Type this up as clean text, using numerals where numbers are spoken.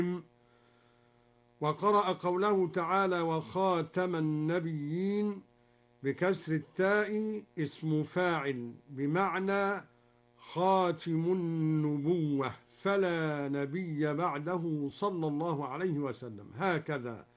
وقرأ قوله تعالى وخاتم النبيين بكسر التاء اسم فاعل بمعنى خاتم النبوة، فلا نبي بعده صلى الله عليه وسلم. هكذا